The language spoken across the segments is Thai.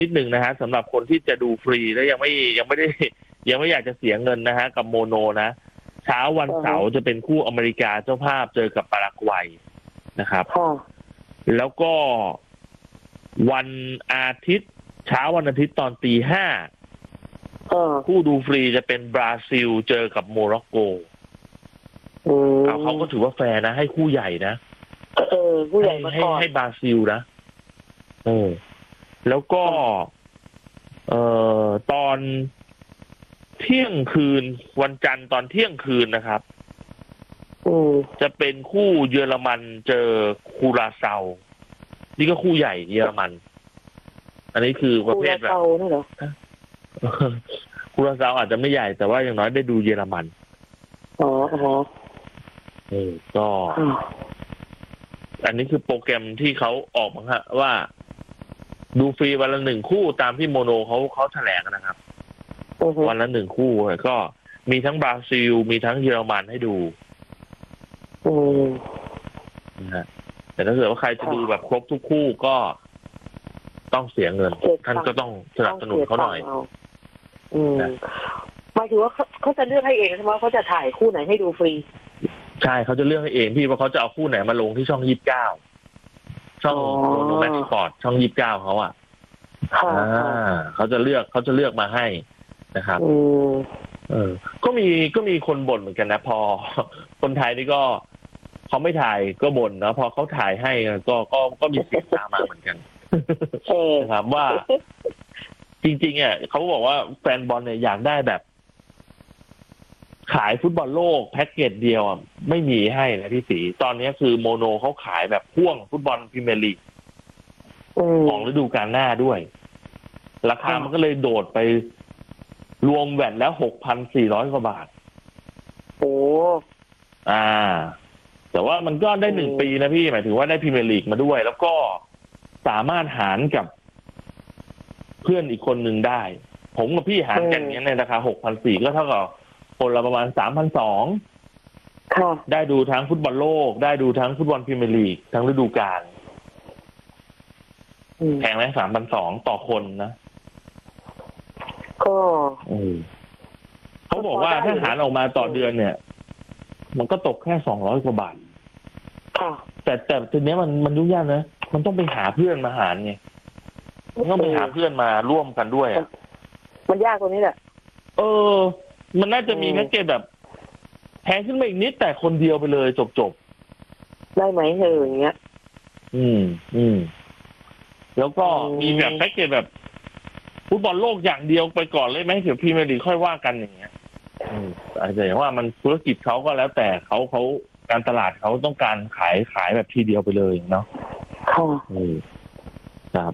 นิดหนึ่งนะฮะสำหรับคนที่จะดูฟรีแล้วยังไม่อยากจะเสียเงินนะฮะกับโมโนนะเช้าวันเสาร์จะเป็นคู่อเมริกาเจ้าภาพเจอกับปารากวัยนะครับแล้วก็วันอาทิตย์เช้าวันอาทิตย์ตอน5:00คู่ดูฟรีจะเป็นบราซิลเจอกับโมร็อกโกเขาก็ถือว่าแฟร์นะให้คู่ใหญ่นะผู้ใหญ่มาก่อนให้บราซิลนะแล้วก็ตอนเที่ยงคืนวันจันทร์ตอนเที่ยงคืนนะครับจะเป็นคู่เยอรมันเจอคูราเซานี่ก็คู่ใหญ่เยอรมันอันนี้คือประเภทแบบคูราเซาอาจจะไม่ใหญ่แต่ว่าอย่างน้อยได้ดูเยอรมันก็อันนี้คือโปรแกรมที่เขาออกมาฮะว่าดูฟรีวันละ1 คู่ตามที่โมโนเขาแถลงนะครับวันละ1 คู่ก็มีทั้งบราซิลมีทั้งเยอรมันให้ดูนะฮะแต่ถ้าเกิดว่าใครจะดูแบบครบทุกคู่ก็ต้องเสียเงินท่านก็ต้องสนับสนุนเขาหน่อยหมายถึงว่าเขาจะเลือกให้เองใช่ไหมเขาจะถ่ายคู่ไหนให้ดูฟรีใช่เขาจะเลือกให้เองพี่ว่าเขาจะเอาคู่ไหนมาลงที่ช่อง29ช่องโมโนแม็กซ์สปอร์ตช่อง29เขาเขาจะเลือกมาให้นะครับก็มีคนบ่นเหมือนกันนะพอคนไทยนี่ก็เขาไม่ถ่ายก็บ่นนะพอเขาถ่ายให้ก็มีเสียงตามมาเหมือนกันนะครับว่าจริงๆเขาบอกว่าแฟนบอลเนี่ยอยากได้แบบขายฟุตบอลโลกแพ็กเกจเดียวไม่มีให้นะพี่ศรีตอนนี้คือโมโนเขาขายแบบพ่วงฟุตบอลพรีเมียร์ลีกของฤดูกาลหน้าด้วยราคามันก็เลยโดดไปรวมแวตแล้ว 6,400 กว่าบาทแต่ว่ามันก็ได้1 ปีนะพี่หมายถึงว่าได้พรีเมียร์ลีกมาด้วยแล้วก็สามารถหารกับเพื่อนอีกคนหนึ่งได้ผมกับพี่หารกันอย่างนี้ในราคา 6,400 ก็เท่ากับคนละประมาณ 3,200 ได้ดูทั้งฟุตบอลโลกได้ดูทั้งฟุตบอลพรีเมียร์ลีกทั้งฤดูกาลแพงไหม 3,200 ต่อคนนะก็เขาบอกว่าถ้าหารออกมาต่อเดือนเนี่ยมันก็ตกแค่200 กว่าบาทแต่ทีนี้มันยุ่งยากนะมันต้องไปหาเพื่อนมาหารไงต้องไปหาเพื่อนมาร่วมกันด้วยมันยากตรงนี้แหละมันน่าจะมีแพ็กเกจแบบแพงขึ้นมาอีกนิดแต่คนเดียวไปเลยจบได้ไหมอย่างเงี้ยแล้วก็มีแบบแพ็กเกจแบบฟุตบอลโลกอย่างเดียวไปก่อนเลยไหมเดี๋ยวพรีเมียร์ลีกค่อยว่ากันอย่างเงี้ยอาจจะอย่างว่ามันธุรกิจเขาก็แล้วแต่เขาการตลาดเขาต้องการขายแบบทีเดียวไปเลยเนาะครับ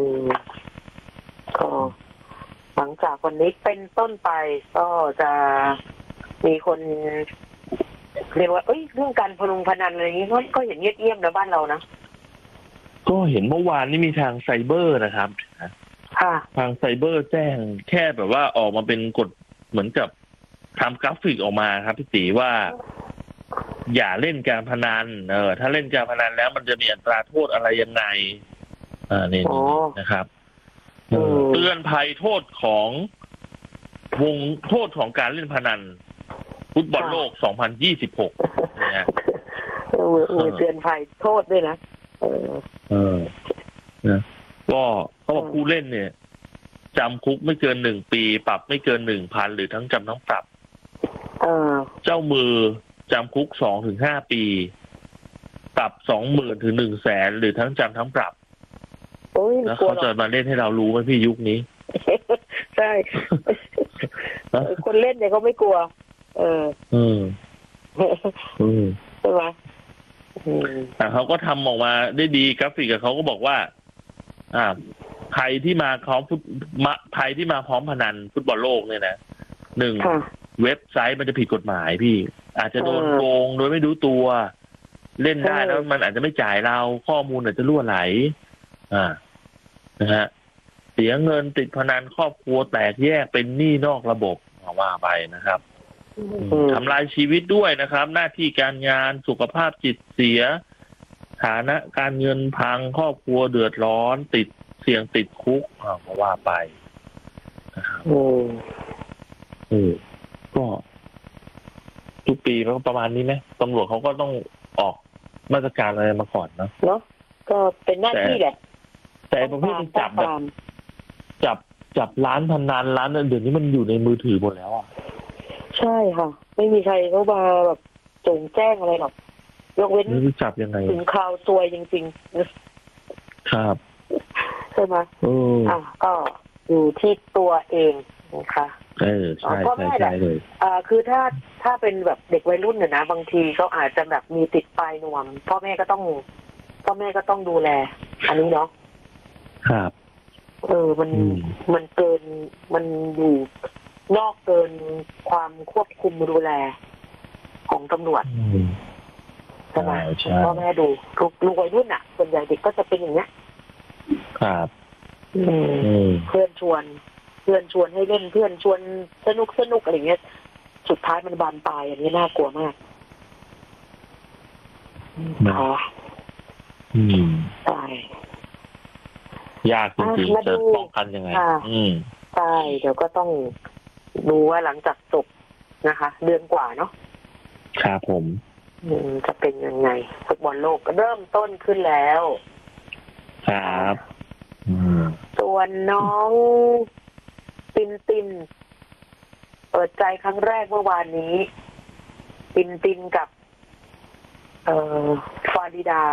ก็หลังจากวันนี้เป็นต้นไปก็จะมีคนเรียกว่าเรื่องการพนันอะไรอย่างนี้ก็เห็นเงียบๆนะบ้านเรานะก็เห็นเมื่อวานนี่มีทางไซเบอร์นะครับทางไซเบอร์แจ้งแค่แบบว่าออกมาเป็นกฎเหมือนกับทำกราฟิกออกมาครับพี่ตีว่าอย่าเล่นการพนันถ้าเล่นการพนันแล้วมันจะมีอัตราโทษอะไรยังไงนี่นะครับเตือนภัยโทษของวงโทษของการเล่นพนันฟุตบอลโลก 2026 นะฮะเตือนภัยโทษด้วยนะก็เขาบอกผู้เล่นเนี่ยจำคุกไม่เกิน1 ปีปรับไม่เกิน 1,000 หรือทั้งจำทั้งปรับเจ้ามือจำคุก 2-5 ปีปรับ 20,000 ถึง 100,000 หรือทั้งจำทั้งปรับแล้วเขาจะมาเล่นให้เรารู้ไหมพี่ยุคนี้ใช่คนเล่นเนี่ยเขาไม่กลัวใช่ไหมแต่เขาก็ทำออกมาได้ดีกราฟิกเขาก็บอกว่าใครที่มาพร้อมใครที่มาพร้อมพนันฟุตบอลโลกเนี่ยนะ1เว็บไซต์มันจะผิดกฎหมายพี่อาจจะโดนโกงโดยไม่รู้ตัวเล่นได้แล้วมันอาจจะไม่จ่ายเราข้อมูลอาจจะรั่วไหลนะฮะเสียเงินติดพนันครอบครัวแตกแยกเป็นหนี้นอกระบบว่าไปนะครับทำลายชีวิตด้วยนะครับหน้าที่การงานสุขภาพจิตเสียฐานะการเงินพังครอบครัวเดือดร้อนติดสี่ยงติดคุกก็ว่าไปนะครับก็ทุกปีมันก็ประมาณนี้ไหมตำรวจเขาก็ต้องออกมาตรการอะไรมาก่อนเนาะก็เป็นหน้าที่แหละแต่ประเภทจับแบบจับร้านพนันร้านเดี๋ยวนี้มันอยู่ในมือถือหมดแล้วอ่ะใช่ค่ะไม่มีใครเขามาแบบจงแจ้งอะไรหรอกยกเว้นจับยังไงถึงข่าวซวยจริงๆครับใช่ไหมก็อยู่ที่ตัวเองนะคะใช่ใช่เลยคือถ้าเป็นแบบเด็กวัยรุ่นเนี่ยนะบางทีเขาอาจจะแบบมีติดปลายนวมพ่อแม่ก็ต้องดูแลอันนี้เนาะครับมันเกินมันอยู่นอกเกินความควบคุมดูแลของตำรวจใช่ไหมพ่อแม่ดูลูกวัยรุ่นอ่ะส่วนใหญ่เด็กก็จะเป็นอย่างเนี้ยครับเพื่อนชวนให้เล่นเพื่อนชวนสนุกอะไรเงี้ยสุดท้ายมันบานปลายอันนี้น่ากลัวมากใช่ยากจริงๆจะป้องกันยังไงใช่เดี๋ยวก็ต้องดูว่าหลังจากจบนะคะเดือนกว่าเนาะครับผมจะเป็นยังไงฟุตบอลโลกก็เริ่มต้นขึ้นแล้วครับส่วนน้องตินเปิดใจครั้งแรกเมื่อวานนี้ตินกับฟาริดา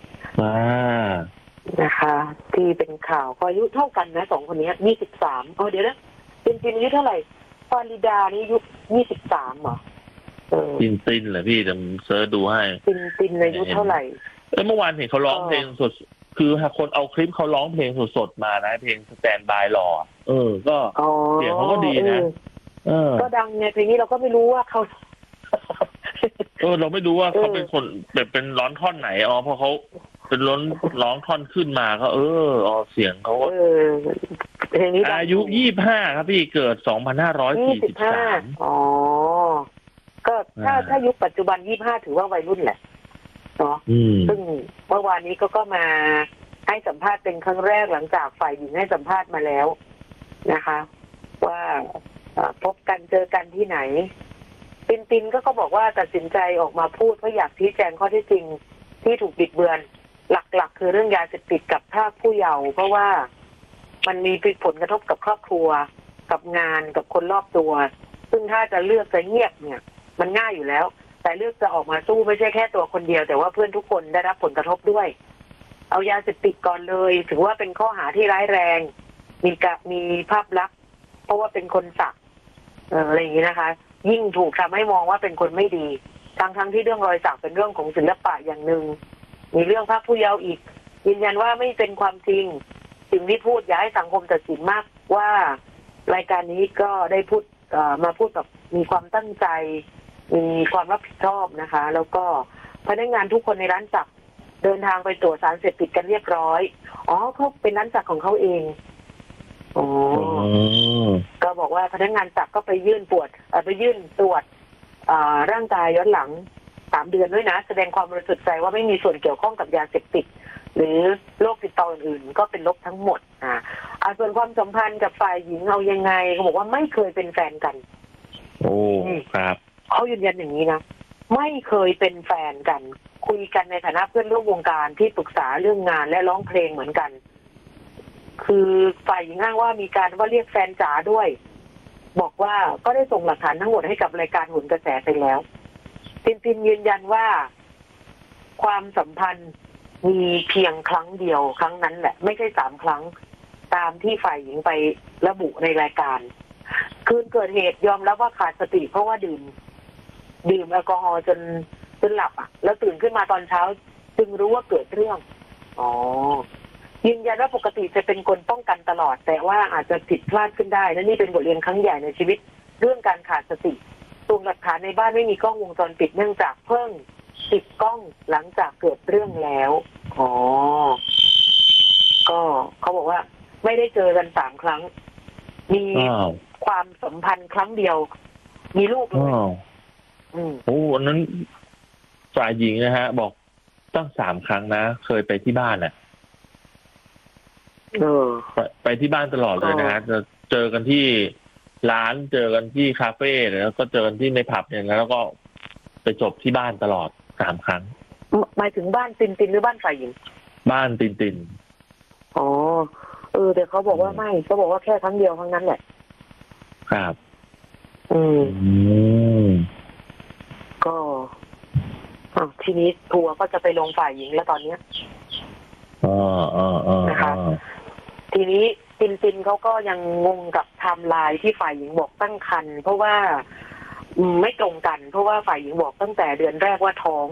นะคะที่เป็นข่าวอายุเท่ากันนะสองคนนี้23เดี๋ยวนะตินอายุเท่าไหร่ฟาริดานี่อายุ23เหรอตินเหรอพี่เดี๋ยวเสิร์ชดูให้ตินอายุเท่าไหร่เมื่อวานเห็นเขาร้องเพลงสดคือหากคนเอาคลิปเขาร้องเพลงสดๆมานะเพลงสแตนบายรอก็เสียงเขาก็ดีนะก็ดังไงเพลงนี้เราก็ไม่รู้ว่าเขาเราไม่รู้ว่าเขาเป็นคนแบบเป็นร้องท่อนไหนเพราะเขาเป็นร้องท่อนขึ้นมาก็เสียงเขาเพลงนี้อายุ25ครับพี่เกิด2543 ก็ถ้ายุคปัจจุบัน25ถือว่าวัยรุ่นแหละเนาะซึ่งเมื่อวานนี้ก็มาให้สัมภาษณ์เป็นครั้งแรกหลังจากฝ่ายหญิงให้สัมภาษณ์มาแล้วนะคะว่าพบกันเจอกันที่ไหนตินก็บอกว่าตัดสินใจออกมาพูดเพราะอยากชี้แจงข้อเท็จจริงที่ถูกบิดเบือนหลักๆคือเรื่องยาเสพติดกับพรากผู้เยาว์เพราะว่ามันมีผลกระทบกับครอบครัวกับงานกับคนรอบตัวซึ่งถ้าจะเลือกจะเงียบเนี่ยมันง่ายอยู่แล้วแต่เลือกจะออกมาสู้ไม่ใช่แค่ตัวคนเดียวแต่ว่าเพื่อนทุกคนได้รับผลกระทบด้วยเอายาเสพติดก่อนเลยถือว่าเป็นข้อหาที่ร้ายแรงมีภาพลักษณ์เพราะว่าเป็นคนสักอะไรอย่างนี้นะคะยิ่งถูกทำให้มองว่าเป็นคนไม่ดีทั้งที่เรื่องรอยสักเป็นเรื่องของศิลปะอย่างหนึ่งมีเรื่องพรากผู้เยาว์อีกยืนยันว่าไม่เป็นความจริงสิ่งที่พูดอยากให้สังคมตัดสินมากว่ารายการนี้ก็ได้พูดมาพูดแบบมีความตั้งใจมีความรับผิดชอบนะคะแล้วก็พนักงานทุกคนในร้านสักเดินทางไปตรวจสารเสพติดกันเรียบร้อยเขาเป็นร้านสักของเขาเองก็บอกว่าพนักงานสักก็ไปยื่นตรวจร่างกายย้อนหลัง3 เดือนด้วยนะแสดงความบริสุทธิ์ใจว่าไม่มีส่วนเกี่ยวข้องกับยาเสพติดหรือโรคติดต่ออื่นๆก็เป็นลบทั้งหมดส่วนความสัมพันธ์กับฝ่ายหญิงเอายังไงเขาบอกว่าไม่เคยเป็นแฟนกันครับเขายืนยันอย่างนี้นะไม่เคยเป็นแฟนกันคุยกันในฐานะเพื่อนร่วมวงการที่ปรึกษาเรื่องงานและร้องเพลงเหมือนกันคือฝ่ายหญิงอ้างว่ามีการว่าเรียกแฟนจ๋าด้วยบอกว่าก็ได้ส่งหลักฐานทั้งหมดให้กับรายการโหนกระแสไปแล้วตินยืนยันว่าความสัมพันธ์มีเพียงครั้งเดียวครั้งนั้นแหละไม่ใช่3 ครั้งตามที่ฝ่ายหญิงไประบุในรายการคืนเกิดเหตุยอมรับว่าขาดสติเพราะว่าดื่มแอลกอฮอล์จนหลับแล้วตื่นขึ้นมาตอนเช้าจึงรู้ว่าเกิดเรื่องยืนยันว่าปกติจะเป็นคนป้องกันตลอดแต่ว่าอาจจะผิดพลาดขึ้นได้และนี่เป็นบทเรียนครั้งใหญ่ในชีวิตเรื่องการขาดสติส่วนหลักฐานในบ้านไม่มีกล้องวงจรปิดเนื่องจากเพิ่งติดกล้องหลังจากเกิดเรื่องแล้วก็เขาบอกว่าไม่ได้เจอกัน3 ครั้งมีความสัมพันธ์ครั้งเดียวมีลูกเลยอันนั้นฝ่ายหญิงนะฮะบอกตั้ง3 ครั้งนะเคยไปที่บ้านไปที่บ้านตลอดเลยนะฮะจะเจอกันที่ร้านเจอกันที่คาเฟ่แล้วก็เจอกันที่ในผับเนี่ยแล้วก็ไปจบที่บ้านตลอด3 ครั้งหมายถึงบ้านตินหรือบ้านฝ่ายหญิงบ้านตินอ๋อแต่เขาบอกว่าไม่เขาบอกว่าแค่ครั้งเดียวครั้งนั้นแหละครับก็ทีนี้ทัวร์ก็จะไปลงฝ่ายหญิงแล้วตอนเนี้ยนะคะทีนี้ตินเขาก็ยังงงกับไทม์ไลน์ที่ฝ่ายหญิงบอกตั้งครรภ์เพราะว่าไม่ตรงกันเพราะว่าฝ่ายหญิงบอกตั้งแต่เดือนแรกว่าท้อง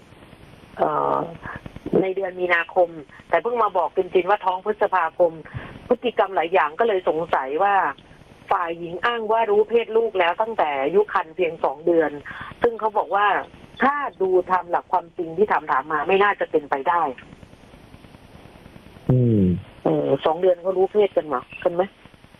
ในเดือนมีนาคมแต่เพิ่งมาบอกตินว่าท้องพฤษภาคมพฤติกรรมหลายอย่างก็เลยสงสัยว่าฝ่ายหญิงอ้างว่ารู้เพศลูกแล้วตั้งแต่อายุครรภ์เพียง2 เดือนซึ่งเขาบอกว่าถ้าดูตามหลักความจริงที่ถามมาไม่น่าจะเป็นไปได้2 เดือนเขารู้เพศกันไหม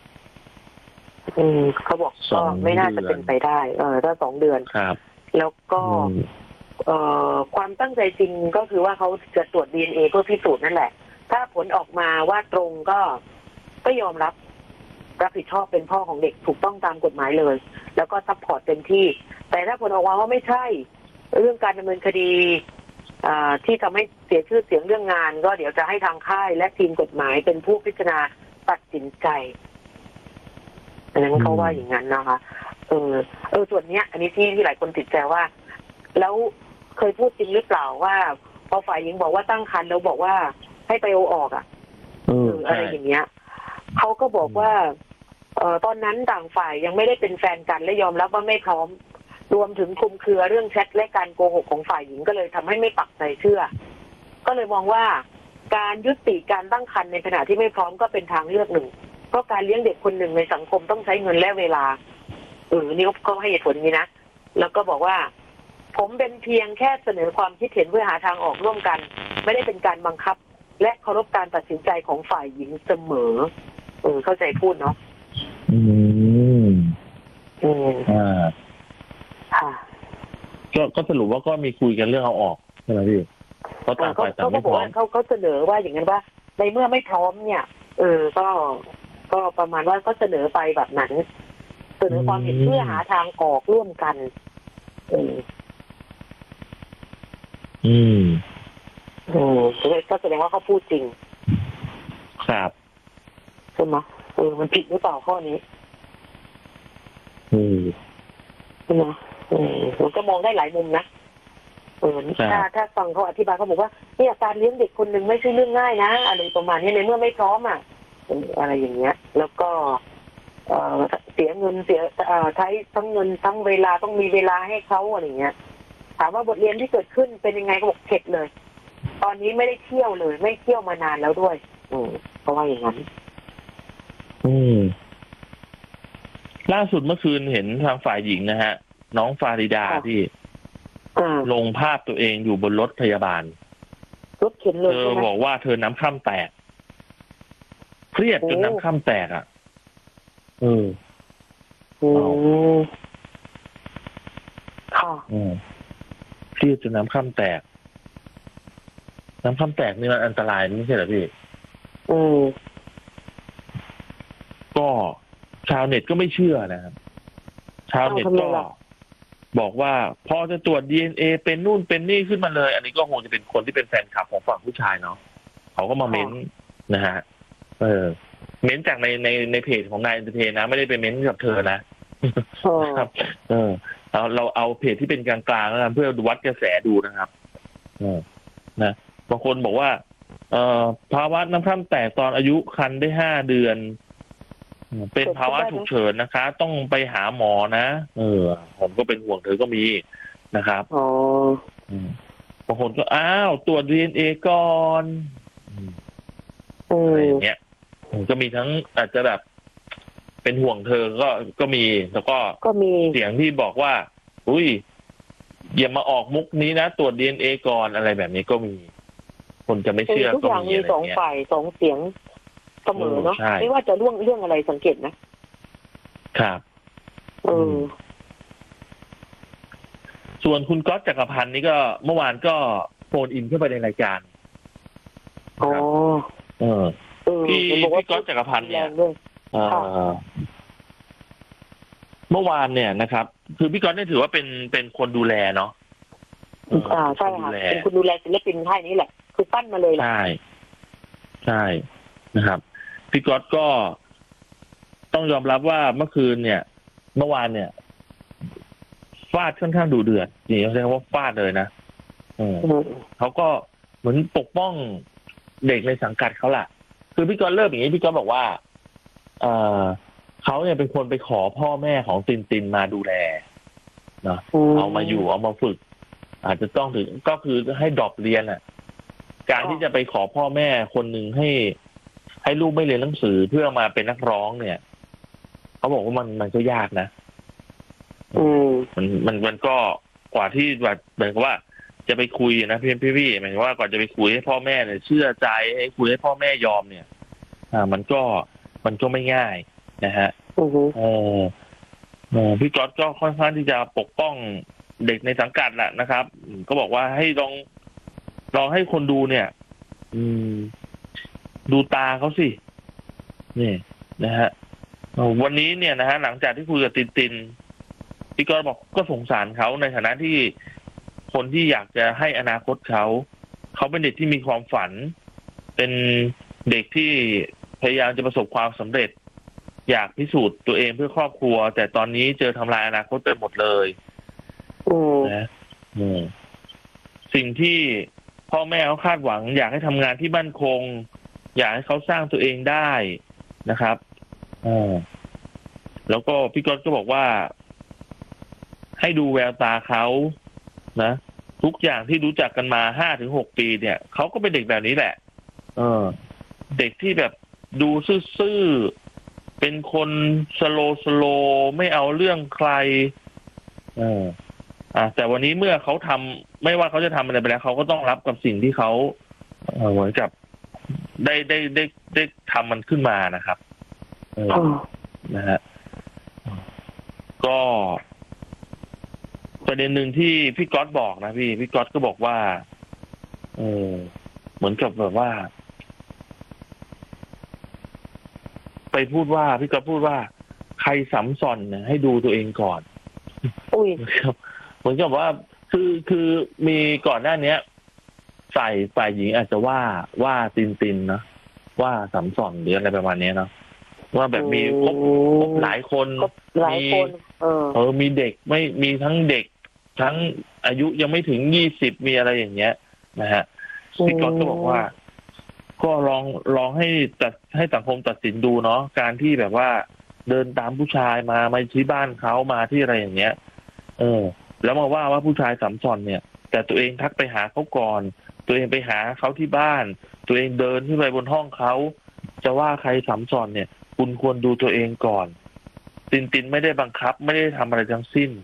เขาบอกก็ไม่น่าจะเป็นไปได้ถ้า2 เดือนครับแล้วก็ความตั้งใจจริงก็คือว่าเขาจะตรวจ DNA เพื่อพิสูจน์นั่นแหละถ้าผลออกมาว่าตรงก็ยอมรับผิดชอบเป็นพ่อของเด็กถูกต้องตามกฎหมายเลยแล้วก็ซัพพอร์ตเต็มที่แต่ถ้าผลออกมาว่าไม่ใช่เรื่องการดำเนินคดีที่ทำให้เสียชื่อเสียงเรื่องงานก็เดี๋ยวจะให้ทางค่ายและทีมกฎหมายเป็นผู้พิจารณาตัดสินใจอันนั้นเขาว่าอย่างนั้นนะคะส่วนเนี้ยอันนี้ที่หลายคนติดใจว่าแล้วเคยพูดจริงหรือเปล่าว่าพอฝ่ายหญิงบอกว่าตั้งครรภ์แล้วบอกว่าให้ไปเอาออกอะไรอย่างเงี้ยเขาก็บอกว่าตอนนั้นต่างฝ่ายยังไม่ได้เป็นแฟนกันและยอมรับว่าไม่พร้อมรวมถึงคลุมเครือเรื่องแชทและการโกหกของฝ่ายหญิงก็เลยทำให้ไม่ปักใจเชื่อก็เลยมองว่าการยุติการตั้งครรภ์ในขณะที่ไม่พร้อมก็เป็นทางเลือกหนึ่งเพราะการเลี้ยงเด็กคนหนึ่งในสังคมต้องใช้เงินและเวลานี่เขาให้เหตุผลนี้นะแล้วก็บอกว่าผมเป็นเพียงแค่เสนอความคิดเห็นเพื่อหาทางออกร่วมกันไม่ได้เป็นการบังคับและเคารพการตัดสินใจของฝ่ายหญิงเสมอเข้าใจพูดเนาะค่ะก็สรุปว่าก็มีคุยกันเรื่องเอาออกใช่ไหมพี่เพราะต่างฝ่ายต่างไม่พร้อมเขาเสนอว่าอย่างนั้นว่าในเมื่อไม่พร้อมเนี่ยก็ประมาณว่าก็เสนอไปแบบนั้นเสนอความเห็นเพื่อหาทางออกร่วมกันก็แสดงว่าเขาพูดจริงครับใช่ไหมมันผิดหรือเปล่าข้อนี้ใช่ไหมผมก็มองได้หลายมุมนะถ้าฟังเขาอธิบายเขาบอกว่าเนี่ยการเลี้ยงเด็กคนหนึ่งไม่ใช่เรื่องง่ายนะอะไรประมาณนี้ในเมื่อไม่พร้อมอะไรอย่างเงี้ยแล้วก็เสียเงินใช้ทั้งเงินทั้งเวลาต้องมีเวลาให้เขาอะไรเงี้ยถามว่าบทเรียนที่เกิดขึ้นเป็นยังไงเขาบอกเข็ดเลยตอนนี้ไม่ได้เที่ยวเลยไม่เที่ยวมานานแล้วด้วยเพราะว่าอย่างนั้นล่าสุดเมื่อคืนเห็นทางฝ่ายหญิงนะฮะน้องฟาริดาที่ลงภาพตัวเองอยู่บนรถพยาบาลรถเข็นเลยเธอบอกว่าเธอน้ำค่ำแตกเครียดจนน้ำค่ำแตกค่ะเครียดจนน้ำค่ำแตกนี่มันอันตรายไม่ใช่เหรอพี่ก็ชาวเน็ตก็ไม่เชื่อนะครับชาวเน็ตก็บอกว่าพอจะตรวจ DNA เป็นนู่นเป็นนี่ขึ้นมาเลยอันนี้ก็คงจะเป็นคนที่เป็นแฟนคลับของฝั่งผู้ชายเนาะเขาก็มาเม้นนะฮะเม้นจากในเพจของนายเอ็นเตอร์เทนนะไม่ได้ไปเม้นกับเธอนะครับเราเอาเพจที่เป็นกลางๆแล้วกันเพื่อวัดกระแสดูนะครับนะบางคนบอกว่าภาวะน้ำคร่ำแตกตอนอายุครรภ์ได้5 เดือนเป็นภาวะฉุกเฉินนะคะต้องไปหาหมอนะผมก็เป็นห่วงเธอก็มีนะครับบางคนก็ตรวจ DNA ก่อนอะไรอย่างเงี้ยก็มีทั้งอาจจะแบบเป็นห่วงเธอก็มีแล้วก็มีเสียงที่บอกว่าอุ้ยอย่ามาออกมุกนี้นะตรวจ DNA ก่อนอะไรแบบนี้ก็มีคนจะไม่เชื่อก็มีอะไรอย่างเงี้ย2 ฝ่าย2 เสียงเสมอเนาะไม่ว่าจะเรื่องอะไรสังเกตนะครับส่วนคุณก๊อตจักรพันธ์นี่ก็เมื่อวานก็โฟนอินเข้าไปในรายการพี่ก๊อตจักรพันธ์เนี่ยเมื่อวานเนี่ยนะครับคือพี่ก๊อตเนี่ยถือว่าเป็นคนดูแลเนาะใช่ค่ะเป็นคนดูแลศิลปินค่ายนี้แหละคือปั้นมาเลยใช่นะครับพี่ก๊อตก็ต้องยอมรับว่าเมื่อคืนเนี่ยเมื่อวานเนี่ยฟาดค่อนข้างดุเดือดนี่เขาใช้คำว่าฟาดเลยนะเขาก็เหมือนปกป้องเด็กในสังกัดเขาล่ะคือพี่ก๊อตเริ่มอย่างนี้พี่ก๊อตบอกว่าเขาเนี่ยเป็นคนไปขอพ่อแม่ของตินมาดูแลเนาะเอามาอยู่เอามาฝึกอาจจะต้องถึงก็คือให้ดรอปเรียนอ่ะการที่จะไปขอพ่อแม่คนหนึ่งให้ลูกไม่เรียนหนังสือเพื่อมาเป็นนักร้องเนี่ยเขาบอกว่ามันก็ยากนะมันก็กว่าที่แบบเหมือนกับว่าจะไปคุยนะพี่หมายถึงว่ากว่าจะไปคุยให้พ่อแม่เนี่ยเชื่อใจให้คุยให้พ่อแม่ยอมเนี่ยมันก็ไม่ง่ายนะฮะพี่ก๊อตก็ค่อนข้างที่จะปกป้องเด็กในสังกัดแหละนะครับก็บอกว่าให้ลองให้คนดูเนี่ยดูตาเขาสินี่นะฮะวันนี้เนี่ยนะฮะหลังจากที่คุยกับตินพี่ก๊อตบอกก็สงสารเขาในฐานะที่คนที่อยากจะให้อนาคตเขาเป็นเด็กที่มีความฝันเป็นเด็กที่พยายามจะประสบความสำเร็จอยากพิสูจน์ตัวเองเพื่อครอบครัวแต่ตอนนี้เจอทำลายอนาคตไปหมดเลยนะสิ่งที่พ่อแม่เขาคาดหวังอยากให้ทำงานที่มั่นคงอยากให้เขาสร้างตัวเองได้นะครับแล้วก็พี่ก๊อตก็บอกว่าให้ดูแววตาเขานะทุกอย่างที่รู้จักกันมา 5-6 ปีเนี่ยเขาก็เป็นเด็กแบบนี้แหละเด็กที่แบบดูซื่อๆเป็นคนสโลไม่เอาเรื่องใครแต่วันนี้เมื่อเขาทำไม่ว่าเขาจะทำอะไรไปแล้วเขาก็ต้องรับกับสิ่งที่เขาเหมือนกับได้ทำมันขึ้นมานะครับนะฮะก็ประเด็นหนึ่งที่พี่ก๊อตบอกนะพี่ก๊อตก็บอกว่าเหมือนกับแบบว่าไปพูดว่าพี่ก๊อตพูดว่าใครสำส่อนเนี่ยให้ดูตัวเองก่อนเหมือนกับว่าคือมีก่อนหน้านี้ฝ่ายหญิงอาจจะว่าตินนะว่าสำส่อนหรืออะไรประมาณนี้เนาะว่าแบบมีคบหลายคนมีเด็กไม่มีทั้งเด็กทั้งอายุยังไม่ถึง20มีอะไรอย่างเงี้ยนะฮะพี่ก๊อตก็บอกว่าก็ลองให้สังคมตัดสินดูเนาะการที่แบบว่าเดินตามผู้ชายมาที่บ้านเขามาที่อะไรอย่างเงี้ยแล้วมาว่าผู้ชายสำส่อนเนี่ยแต่ตัวเองทักไปหาเขาก่อนตัวเองไปหาเขาที่บ้านตัวเองเดินขึ้นไปบนห้องเขาจะว่าใครสำส่อนเนี่ยคุณควรดูตัวเองก่อนตินไม่ได้บังคับไม่ได้ทำอะไรทั้งสิ้น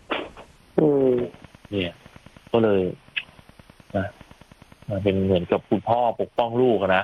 เนี่ยก็เลยนะเป็นเหมือนกับคุณพ่อปกป้องลูกนะ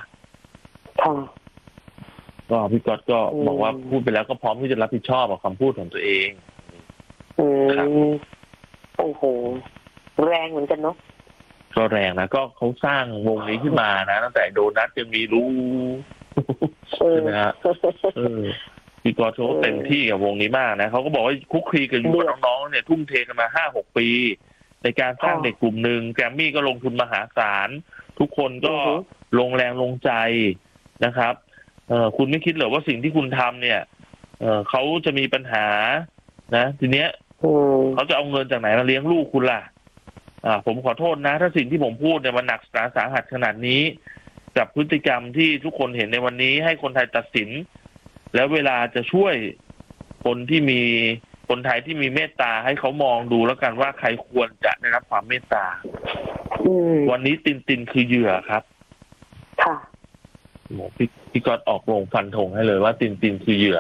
ก็พี่ก๊อตก็บอกว่าพูดไปแล้วก็พร้อมที่จะรับผิดชอบกับคำพูดของตัวเองครับโอ้โหแรงเหมือนกันเนาะก็แรงนะก็เขาสร้างวงนี้ขึ้นมานะตั้งแต่โดนัทยังมีรู้ใช่ไหมฮะพี่ก๊อตเขาเต็มที่กับวงนี้มากนะเขาก็บอกว่าคุกคีกันอยู่กับน้องๆเนี่ยทุ่มเทกันมา 5-6 ปีในการสร้างเด็กกลุ่มหนึ่งแกรมมี่ก็ลงทุนมหาศาลทุกคนก็ลงแรงลงใจนะครับคุณไม่คิดเหรอว่าสิ่งที่คุณทำเนี่ยเขาจะมีปัญหานะทีเนี้ยเขาจะเอาเงินจากไหนมาเลี้ยงลูกคุณล่ะผมขอโทษนะถ้าสิ่งที่ผมพูดเนี่ยมันหนักสาหัสขนาดนี้กับพฤติกรรมที่ทุกคนเห็นในวันนี้ให้คนไทยตัดสินแล้วเวลาจะช่วยคนไทยที่มีเมตตาให้เขามองดูแล้วกันว่าใครควรจะได้รับความเมตตาวันนี้ตินคือเหยื่อครับค่ะพี่ก๊อตออกโรงฟันธงให้เลยว่าตินคือเหยื่อ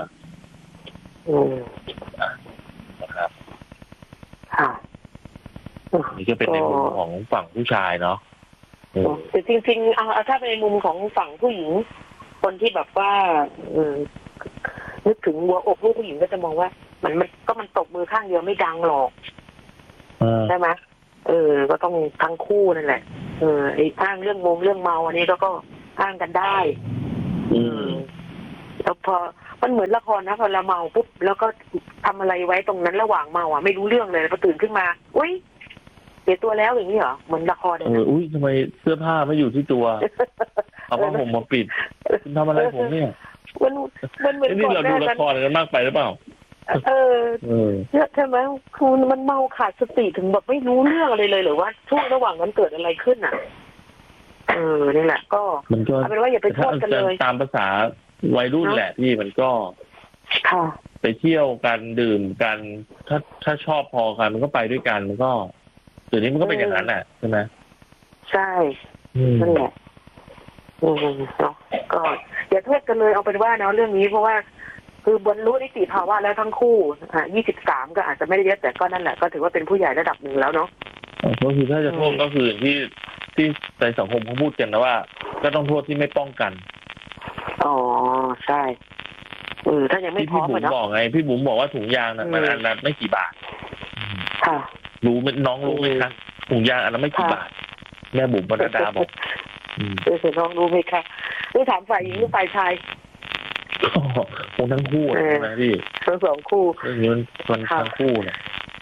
นะครับค่ะนี่ก็เป็นในมุมของฝั่งผู้ชายเนาะแต่จริงๆถ้าเป็นในมุมของฝั่งผู้หญิงคนที่แบบว่านึกถึงหัวอกลูกผู้หญิงก็จะมองว่ามันตบมือข้างเดียวไม่ดังหรอกใช่ไหมก็ต้องทั้งคู่นั่นแหละไอ้อ้างเรื่องเมาอันนี้ก็อ้างกันได้แล้วพอมันเหมือนละครนะพอเราเมาปุ๊บแล้วก็ทำอะไรไว้ตรงนั้นระหว่างเมาไม่รู้เรื่องเลยพอตื่นขึ้นมาอุ้ยเสียตัวแล้วอย่างนี้เหรอเหมือนละครเลยอุ้ยทำไมเสื้อผ้าไม่อยู่ที่ตัวเอาผ้าห่มมาปิดคุณทำอะไรผมเนี่ยมันเหมือนนี่เราดูละครกันมากไปหรือเปล่าเนี่ยใช่ไหมคือมันเมาขาดสติถึงแบบไม่รู้เรื่องอะไรเลยหรือว่าช่วงระหว่างนั้นเกิดอะไรขึ้นอ่ะนี่แหละก็เอาเป็นว่าอย่าไปโทษกันเลยตามภาษาวัยรุ่นแหละพี่มันก็ไปเที่ยวกันดื่มกันถ้าชอบพอกันมันก็ไปด้วยกันมันก็เดี๋ยวนี้มันก็เป็นอย่างนั้นแหละใช่ไหมใช่นั่นแหละเนาะก็อย่าโทษกันเลยเอาเป็นว่าเนาะเรื่องนี้เพราะว่าคือบรรลุนิติภาวะแล้วทั้งคู่23ก็อาจจะไม่ได้เยอะแต่ก็นั่นแหละก็ถือว่าเป็นผู้ใหญ่ระดับหนึ่งแล้วเนาะก็คือถ้าจะโทษก็คือที่ในสังคมเขาพูดกันนะว่าก็ต้องโทษที่ไม่ป้องกันอ๋อใช่ถ้ายังไม่พร้อมพี่บุ๋มบอกไงพี่บุ๋มบอกว่าถุงยางน่ะมันอันละไม่กี่บาทค่ะรู้น้องรู้ไหมครับถุงยางอันละไม่กี่บาทแม่บุ๋มปนัดดาบอกน้องรู้ไหมคะนี่ถามฝ่ายหญิงหรือฝ่ายชายคงทั้งคู่นะพี่ทั้งสองคู่มันทั้งคู่นะ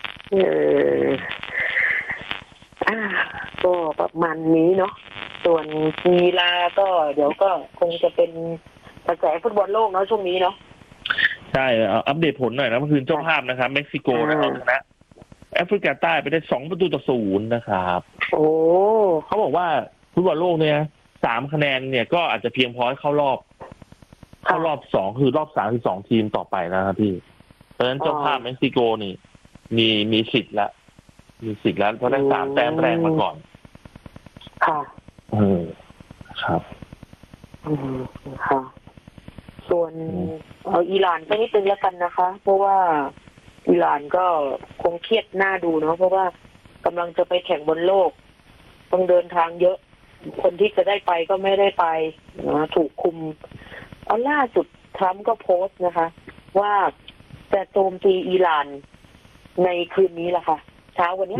ก็ประมาณนี้เนาะส่วนกีฬาก็เดี๋ยวก็คงจะเป็นกระแสฟุตบอลโลกเนาะช่วงนี้เนาะใช่อัปเดตผลหน่อยนะเมื่อคืนเจ้าภาพนะครับเม็กซิโกนะครับชนะแอฟริกาใต้ไปได้2-0นะครับโอ้เขาบอกว่าฟุตบอลโลกเนี่ย3คะแนนเนี่ยก็อาจจะเพียงพอให้เข้ารอบ2คือรอบ3คือ2ทีมต่อไปนะครับพี่เพราะฉะนั้นเจ้าภาพเม็กซิโกนี่มีสิทธิ์แล้วเพราะได้3แต้มแรงมาก่อนค่ะครับค่ะส่วนอิหร่านก็นิดนึงแล้วกันนะคะเพราะว่าอิหร่านก็คงเครียดหน้าดูเนาะเพราะว่ากำลังจะไปแข่งบนโลกต้องเดินทางเยอะคนที่จะได้ไปก็ไม่ได้ไปนะถูกคุมล่าสุดทรัมป์ก็โพสต์นะคะว่าจะโจมตีอิหร่านในคืนนี้แหละค่ะเช้าวันนี้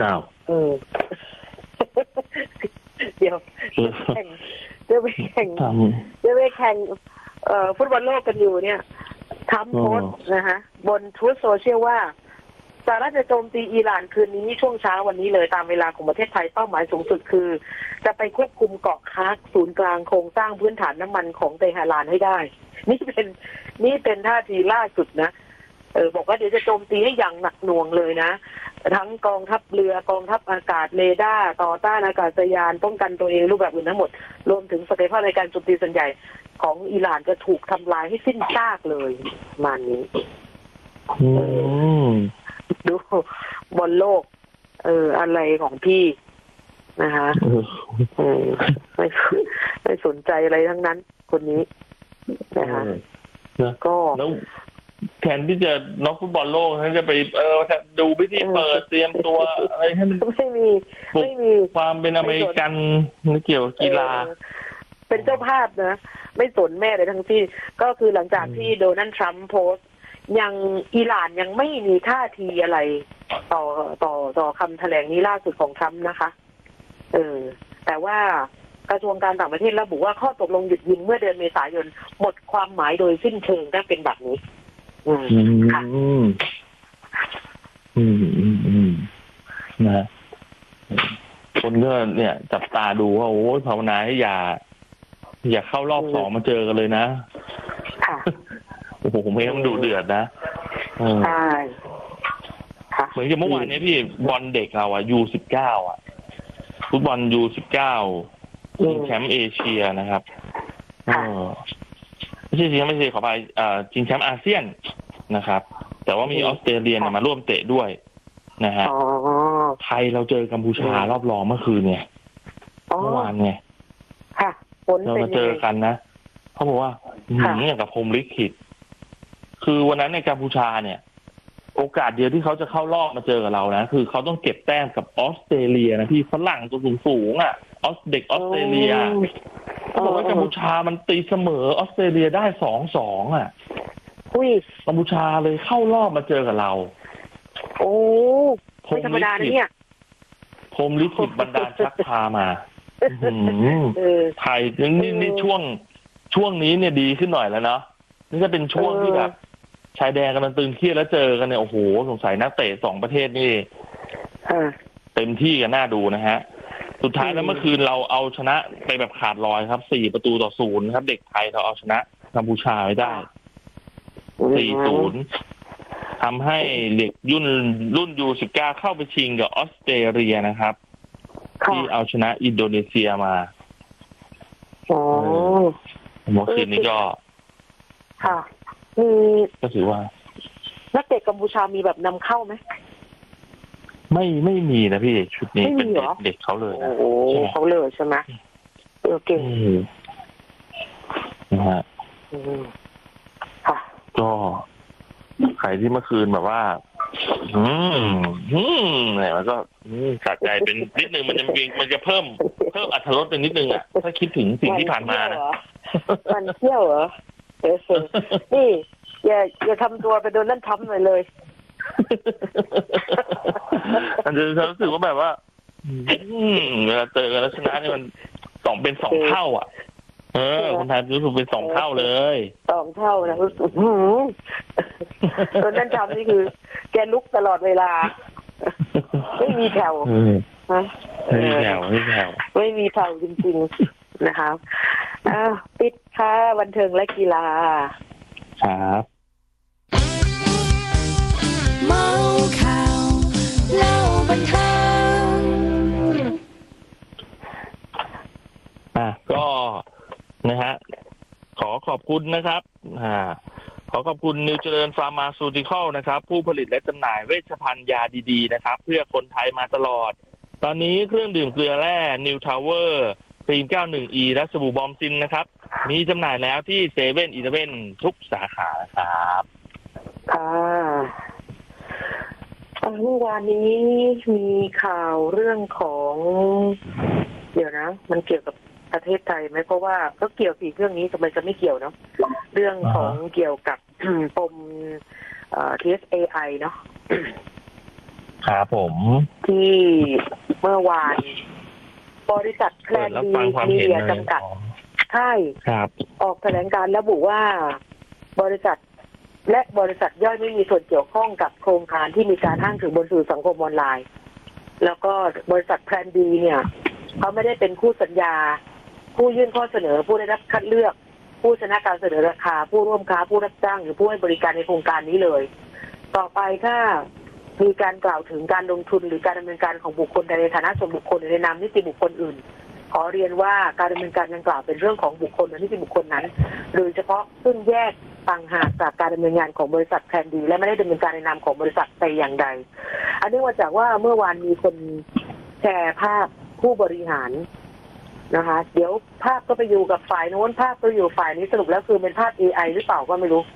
เดี๋ยวจะไปแข่งฟุตบอลโลกกันอยู่เนี่ยทรัมป์โพสต์นะคะบนทวิตโซเชียลว่าสหรัฐจะโจมตีอิหร่านคืนนี้ช่วงเช้าวันนี้เลยตามเวลาของประเทศไทยเป้าหมายสูงสุดคือจะไปควบคุมเกาะคาร์กศูนย์กลางโครงสร้างพื้นฐานน้ำมันของเตหะรานให้ได้นี่เป็นท่าทีล่าสุดนะบอกว่าเดี๋ยวจะโจมตีให้อย่างหนักหน่วงเลยนะทั้งกองทัพเรือกองทัพอากาศเรดาร์ต่อต้านอากาศยานป้องกันตัวเองรูปแบบอื่นทั้งหมดรวมถึงศักยภาพในการโจมตีส่วนใหญ่ของอิหร่านจะถูกทำลายให้สิ้นซากเลยมานี้ดูบนโลกอะไรของพี่นะคะไม่สนใจอะไรทั้งนั้นคนนี้นะคะก็แล้วแทนที่จะนักฟุตบอลโลกท่านจะไปดูพิธีเปิดเตรียมตัวอะไรให้มันไม่มีความเป็นอเมริกันเกี่ยวกับกีฬาเป็นเจ้าภาพนะไม่สนแม่เลยทั้งที่ก็คือหลังจากที่โดนัลด์ทรัมป์โพสต์ยังอิหร่านยังไม่มีท่าทีอะไรต่อคำแถลงนี้ล่าสุดของทรัมป์นะคะแต่ว่ากระทรวงการต่างประเทศระบุว่าข้อตกลงหยุดยิงเมื่อเดือนเมษายนหมดความหมายโดยสิ้นเชิงถ้าเป็นแบบนี้ค่ะนะคนก็เนี่ยจับตาดูว่าโอ้ยภาวนาให้อย่าเข้ารอบ2มาเจอกันเลยนะค่ะโอ้โหผมเองมันดูเดือดนะใช่ค่ะเหมือนกับเมื่อวานนี้พี่บอลเด็กเราU19ฟุตบอลU19ชิงแชมป์เอเชียนะครับไม่ใช่ขอไปชิงแชมป์อาเซียนนะครับแต่ว่ามีออสเตรเลียมาร่วมเตะด้วยนะฮะไทยเราเจอกัมพูชารอบรองเมื่อคืนเนี่ยเมื่อวานไงเรามาเจอกันนะเขาบอกว่าอย่างกับพรหมลิขิตคือวันนั้นในกัมพูชาเนี่ยโอกาสเดียวที่เขาจะเข้ารอบมาเจอกับเรานะคือเขาต้องเก็บแต้มกับออสเตรเลียนะพี่ฝรั่งตัวสูงเด็กออสเตรเลียเขาบอกว่ากัมพูชามันตีเสมอออสเตรเลียได้2-2กัมพูชาเลยเข้ารอบมาเจอกับเราโอ้ไม่ธรรมดานะเนี่ยพรหมลิขิตบันดาลชักพามาไทยนี่ช่วงนี้เนี่ยดีขึ้นหน่อยแล้วเนาะนี่จะเป็นช่วงที่แบบชายแดนกำลังตึงเครียดแล้วเจอกันเนี่ยโอ้โหสงสัยนักเตะ2ประเทศนี่เต็มที่กันน่าดูนะฮะสุดท้ายแล้วเมื่อคืนเราเอาชนะไปแบบขาดลอยครับ4-0ครับเด็กไทยเราเอาชนะกัมพูชาไว้ได้4-0ทำให้เด็กรุ่นU19เข้าไปชิงกับออสเตรเลียนะครับที่เอาชนะอินโดนีเซียมาเมื่อคืนนี้ก็ค่ะก็ถือว่านักเตะกัมพูชามีแบบนำเข้าไหมไม่มีนะพี่ชุดนี้เป็นเด็กเขาเลยนะโอ้เขาเลยใช่ไหมเก่งนะฮะค่ะก็ใครที่เมื่อคืนแบบว่าเนี่ยมันก็สะใจเป็นนิดนึงมันจะเพิ่มอรรถรสเป็นนิดนึงอ่ะถ้าคิดถึงสิ่งที่ผ่านมานะมันเที่ยวเหรอนี่อย่าทำตัวไปโดนนั่นทำหน่อยเลยมันจะรู้สึกว่าแบบว่าเวลาเจอกันแล้วชนะนี่มันเป็น2เท่าอ่ะคนไทยรู้สึกเป็น2เท่าเลย 2เท่านะรู้สึกโดนนั่นทำนี่คือแกลุกตลอดเวลาไม่มีแถวไม่มีแถวไม่มีแถวจริงๆนะครับปิดค่ะบันเทิงและกีฬาครับเมาข่าวเล่าบันเทิงก็นะฮะขอขอบคุณนะครับขอขอบคุณนิวเจริญฟาร์มาซูติคอลนะครับผู้ผลิตและจำหน่ายเวชภัณฑ์ยาดีๆนะครับเพื่อคนไทยมาตลอดตอนนี้เครื่องดื่มเกลือแร่นิวทาวเวอร์ครีม 91E และสบู่บอมซินนะครับมีจำหน่ายแล้วที่เซเว่นอีเลฟเว่นทุกสาขาครับเมื่อวานนี้มีข่าวเรื่องของเดี๋ยวนะมันเกี่ยวกับประเทศไทยไหมเพราะว่าก็เกี่ยวสิเรื่องนี้ทำไมจะไม่เกี่ยวเนาะเรื่องของเกี่ยวกับปมTSAI เนาะครับผมที่เมื่อวานบริษัทแพลนดีมีเดียจำกัดใช่ออกแถลงการระบุว่าบริษัทย่อยไม่มีส่วนเกี่ยวข้องกับโครงการที่มีการอ้างถึงบนสื่อสังคมออนไลน์แล้วก็บริษัทแพลนดีเนี่ยเขาไม่ได้เป็นคู่สัญญาผู้ยื่นข้อเสนอผู้ได้รับคัดเลือกผู้ชนะการเสนอราคาผู้ร่วมค้าผู้รับจ้างหรือผู้ให้บริการในโครงการนี้เลยต่อไปถ้ามีการกล่าวถึงการลงทุนหรือการดำเนินการของบุคคลใดในฐานะส่วนบุคคลหรือในนามนิติบุคคลอื่นขอเรียนว่าการดำเนินการดังกล่าวเป็นเรื่องของบุคคลและนิติบุคคลนั้นโดยเฉพาะซึ่งแยกต่างหากจากการดำเนินงานของบริษัทแพลนดีและไม่ได้ดำเนินการในนามของบริษัทแต่อย่างใดอันนี้มาจากว่าเมื่อวานมีคนแชร์ภาพผู้บริหารนะคะเดี๋ยวภาพก็ไปอยู่กับฝ่ายโน้นภาพก็อยู่ฝ่ายนี้สรุปแล้วคือเป็นภาพ AI หรือเปล่าก็ไม่รู้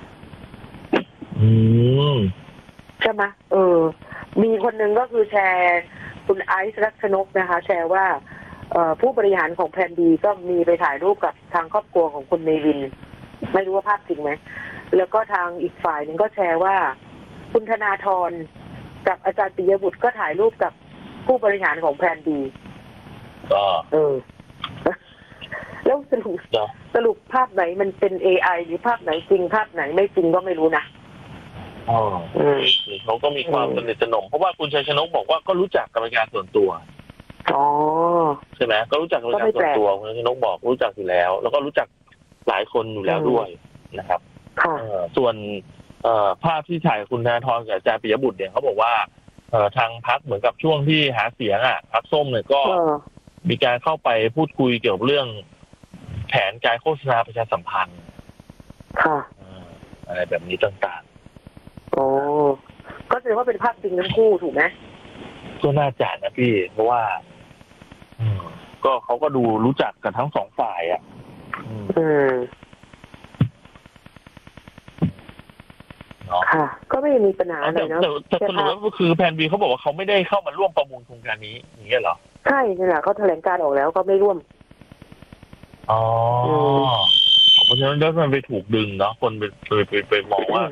ใช่ไหมมีคนหนึ่งก็คือแชร์คุณไอซ์รัชนกนะคะแชร์ว่าผู้บริหารของแพลนดีก็มีไปถ่ายรูปกับทางครอบครัวของคุณเนวินไม่รู้ว่าภาพจริงไหมแล้วก็ทางอีกฝ่ายหนึ่งก็แชร์ว่าคุณธนาธรกับอาจารย์ปิยบุตรก็ถ่ายรูปกับผู้บริหารของแพลนดีแล้วสรุปภาพไหนมันเป็น AI หรือภาพไหนจริงภาพไหนไม่จริงก็ไม่รู้นะเขาก็มีความสนิทสนมเพราะว่าคุณชัยชนกบอกว่าก็รู้จักกรรมการส่วนตัวใช่ไหมก็รู้จักกรรมการส่วนตัวคุณชัยชนกบอกรู้จักอยู่แล้วแล้วก็รู้จักหลายคนอยู่แล้วด้วยนะครับส่วนภาพที่ถ่ายคุณธนาธรกับอาจารย์ปิยบุตรเนี่ยเขาบอกว่าทางพรรคเหมือนกับช่วงที่หาเสียงพรรคส้มเนี่ยก็มีการเข้าไปพูดคุยเกี่ยวกับเรื่องแผนการโฆษณาประชาสัมพันธ์อะไรแบบนี้ต่างๆก็แสดงว่าเป็นภาพจริงทั้งคู่ถูกไหมก็น่าจะนะพี่เพราะว่าก็เขาก็ดูรู้จักกันทั้งสองฝ่ายค่ะก็ไม่มีปัญหาอะไรเนาะแต่สรุปแล้วก็คือแพนบีเขาบอกว่าเขาไม่ได้เข้ามาร่วมประมูลโครงการนี้อย่างเงี้ยเหรอใช่นี่แหละเขาแถลงการออกแล้วก็ไม่ร่วมเพราะฉะนั้นแล้วมันไปถูกดึงเนาะคนไปมองว่า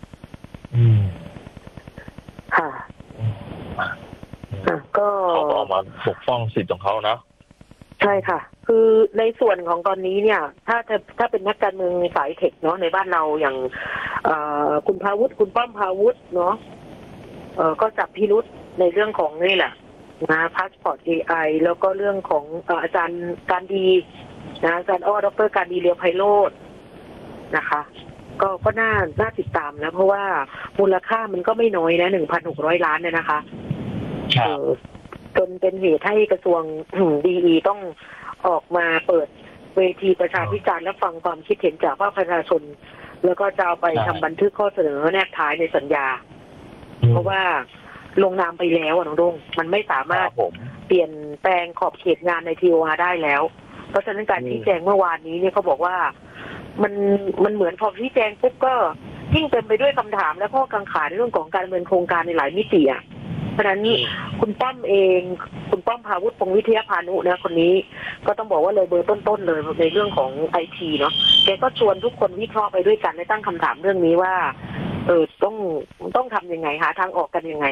ค่ะก็เขาออกมาปกป้องสิทธิ์ของเขานะใช่ค่ะคือในส่วนของตอนนี้เนี่ยถ้าเป็นนักการเมืองสายเทคเนาะในบ้านเราอย่างคุณพาวุฒิคุณป้อมพาวุฒิเนาะก็จับพิรุธในเรื่องของนี่แหละนะพาสปอร์ต AI แล้วก็เรื่องของอาจารย์การดีนะอาจารย์ดร.การดีเรียวไพโรจน์นะคะก็น่าติดตามนะเพราะว่ามูลค่ามันก็ไม่น้อยนะ 1,600 ล้านเนี่ยนะคะจนเป็นเหตุให้กระทรวงดีต้องออกมาเปิดเวทีประชาพิจารณ์และฟังความคิดเห็นจากภาคประชาชนแล้วก็จะเอาไปทำบันทึกข้อเสนอแนบท้ายในสัญญาเพราะว่าลงนามไปแล้วน้องดงมันไม่สามารถเปลี่ยนแปลงขอบเขตงานใน TOR ได้แล้วเพราะฉะนั้นการชี้แจงเมื่อวานนี้เนี่ยเขาบอกว่ามันเหมือนพอชี้แจงปุ๊บก็ยิ่งเต็มไปด้วยคำถามและข้อกังขาในเรื่องของการดำเนินโครงการในหลายมิติอ่ะเพราะฉะนั้นคุณป้อมเองคุณป้อมพาวุฒิพงษ์วิทยาพานุนะคนนี้ก็ต้องบอกว่าเลยเบอร์ต้นๆเลยในเรื่องของไอทีเนาะแกก็ชวนทุกคนวิเคราะห์ไปด้วยกันและตั้งคำถามเรื่องนี้ว่าต้องทำยังไงหาทางออกกันยังไง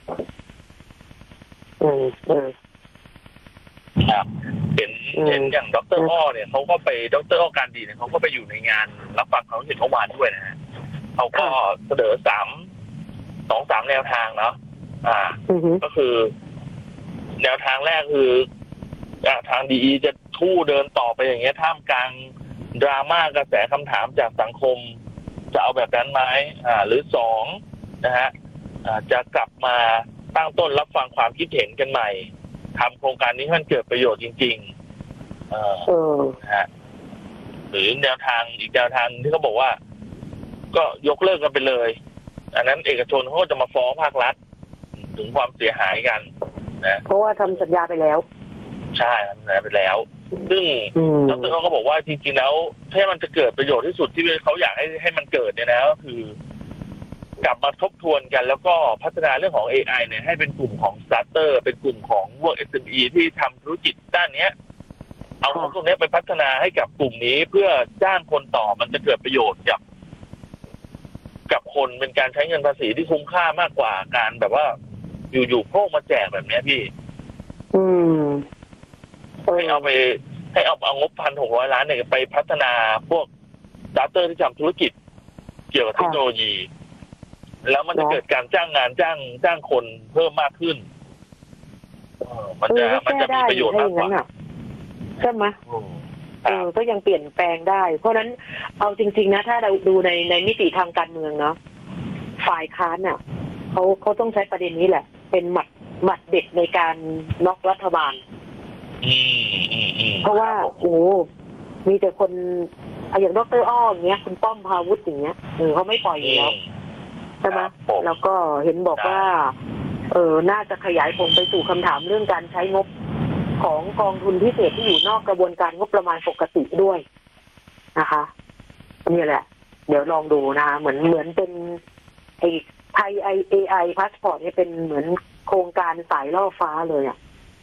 ครับเห็นอย่างดร.อ้อเนี่ยเขาก็ไปดร.อ้อการดีเนี่ยเขาก็ไปอยู่ในงานรับฟังความเห็นเมื่อวานด้วยนะฮะเขาก็เสนอ3 แนวทางเนาะก็คือแนวทางแรกคือทางดีจะทู่เดินต่อไปอย่างเงี้ยท่ามกลางดราม่ากระแสคำถามจากสังคมจะเอาแบบนั้นไหมหรือ2นะฮะจะกลับมาตั้งต้นรับฟังความคิดเห็นกันใหม่ทำโครงการนี้ให้มันเกิดประโยชน์จริงๆนะฮะหรือแนวทางอีกแนวทางที่เขาบอกว่าก็ยกเลิกกันไปเลยอันนั้นเอกชนเขาจะมาฟ้องภาครัฐถึงความเสียหายกันนะเพราะว่าทำสัญญาไปแล้วใช่ทำสัญญาไปแล้วซึ่งดร.เขาก็บอกว่าจริงๆแล้วถ้ามันจะเกิดประโยชน์ที่สุดที่เขาอยากให้มันเกิดเนี่ยนะก็คือกลับมาทบทวนกันแล้วก็พัฒนาเรื่องของ AI เนี่ยให้เป็นกลุ่มของ starter เป็นกลุ่มของพวก SME ที่ทำธุรกิจด้านนี้เอาพวกนี้ไปพัฒนาให้กับกลุ่มนี้เพื่อจ้างคนต่อมันจะเกิดประโยชน์กับคนเป็นการใช้เงินภาษีที่คุ้มค่ามากกว่าการแบบว่าอยู่ๆโพกมาแจกแบบนี้พี่ให้เอางบ 1,600 ล้านเนี่ยไปพัฒนาพวก starter ที่ทำธุรกิจเกี่ยวกับเทคโนโลยีแล้วมันจะเกิดการจ้างงานจ้างคนเพิ่มมากขึ้นมันจะมีประโยชน์มากกว่าใช่ไหมก็ยังเปลี่ยนแปลงได้เพราะนั้นเอาจริงๆนะถ้าเราดูในมิติทางการเมืองเนาะฝ่ายค้านเนี่ยเขาต้องใช้ประเด็นนี้แหละเป็นหมัดเด็ดในการน็อกรัฐบาลเพราะว่ามีแต่คนอย่างดร.อ้ออย่างเงี้ยคุณป้อมพาวุฒิอย่างเงี้ยเขาไม่ปล่อยอยู่แล้วใช่ไหมแล้วก็เห็นบอกว่าน่าจะขยายผลไปสู่คำถามเรื่องการใช้งบของกองทุนพิเศษที่อยู่นอกกระบวนการงบประมาณปกติด้วยนะคะนี่แหละเดี๋ยวลองดูนะคะเหมือนเป็นไอ้ไทยAI พาสปอร์ตเนี่ยเป็นเหมือนโครงการสายล่อฟ้าเลยอ่ะ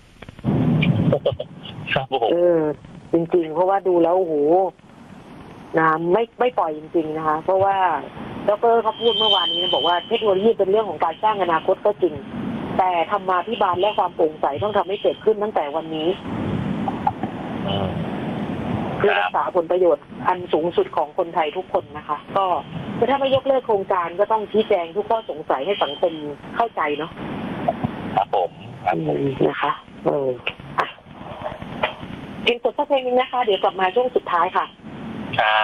จริงๆเพราะว่าดูแล้วโอ้โหนะไม่ปล่อยจริงๆนะคะเพราะว่าดร.เขาพูดเมื่อวานนี้บอกว่าเทคโนโลยีเป็นเรื่องของการสร้างอนาคตก็จริงแต่ธรรมาภิบาลและความโปร่งใสต้องทำให้เกิดขึ้นตั้งแต่วันนี้เพื่อรักษาผลประโยชน์อันสูงสุดของคนไทยทุกคนนะคะก็ถ้าไม่ยกเลิกโครงการก็ต้องชี้แจงทุกข้อสงสัยให้สังคมเข้าใจเนาะครับผมนะคะเพลงสดสักเพลงนึงนะคะเดี๋ยวกลับมาช่วงสุดท้ายค่ะ